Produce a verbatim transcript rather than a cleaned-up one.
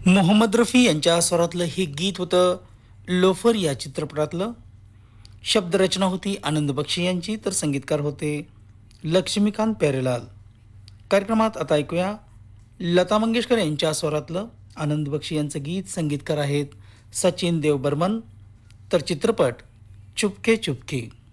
मोहम्मद रफी यांच्या स्वरातलं हे गीत होतं लोफर या चित्रपटातलं. शब्दरचना होती आनंद बक्षी यांची, तर संगीतकार होते लक्ष्मीकांत प्यारेलाल. कार्यक्रमात आता ऐकूया लता मंगेशकर यांच्या स्वरातलं आनंद बक्षी यांचं गीत. संगीतकार आहेत सचिन देव बर्मन. तर चित्रपट चुपके चुपके.